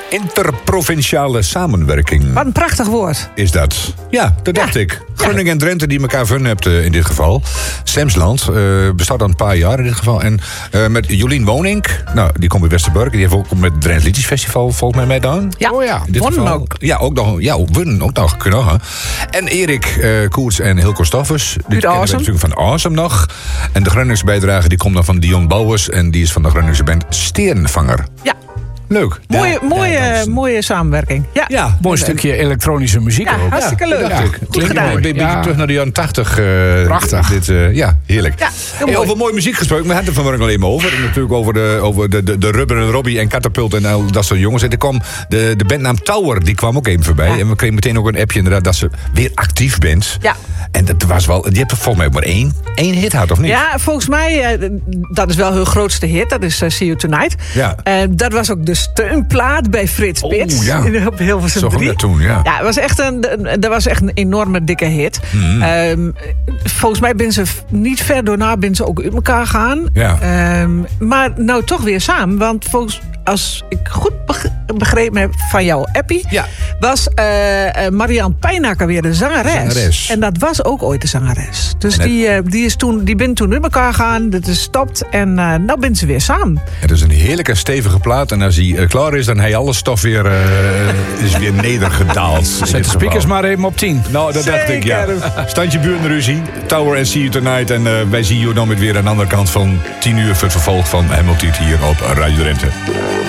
Interprovinciale samenwerking. Wat een prachtig woord. Is dat? Ja, dat dacht ik. Groningen en Drenthe die elkaar vinden hebt in dit geval. Semsland bestaat al een paar jaar in dit geval. En met Jolien Wonink, nou, die komt uit Westerbork. Die heeft ook met het Drents Liedjesfestival volgens mij meegedaan. Ja, wonnen ook. Ja, ook nog. Ja, wonnen ook nog. Kunnen nog, hè. En Erik Koerts en Hilco Stoffers. Die kennen we natuurlijk van Awesome nog. En de Groningse bijdrage die komt dan van Dion Bouwers. En die is van de Groningse band Sterenvanger. Ja. Leuk. Mooie samenwerking. Ja, mooi stukje elektronische muziek ook. Hartstikke leuk. Goed gedaan. Een beetje terug naar de jaren 80. Prachtig. Heerlijk. Ja, heel over mooie muziek gesproken, we hadden het vanmorgen alleen maar over. En natuurlijk over de Rubber en Robbie en Catapult en al dat soort jongens. En er kwam de bandnaam Tower, die kwam ook even voorbij. Ja. En we kregen meteen ook een appje inderdaad dat ze weer actief bent. Ja. En dat was wel, die hebt volgens mij ook maar één hit gehad, of niet? Ja, volgens mij, dat is wel hun grootste hit. Dat is See You Tonight. Ja. Dat was ook de steunplaat bij Frits Spits. Ja. Op Hilversum 3. Dat toen, ja. Ja, dat was echt een enorme dikke hit. Volgens mij ben ze niet ver daarna ook uit elkaar gaan. Ja. Maar nou toch weer samen. Want als ik goed begrepen heb van jouw appie, was Marianne Pijnakker weer de zangeres. En dat was ook ooit de zangeres. Dus die ben toen met elkaar gaan, dat is stopt en nou ben ze weer samen. Het is een heerlijke stevige plaat en als hij klaar is, dan hij alle stof weer is weer nedergedaald. Zet de speakers maar even op 10. Nou, dat dacht ik, ja. Standje buurtruzie, Tower en See You Tonight. En wij zien je dan met weer aan de andere kant van 10 uur voor het vervolg van Helmut Tiet hier op Radio Drenthe.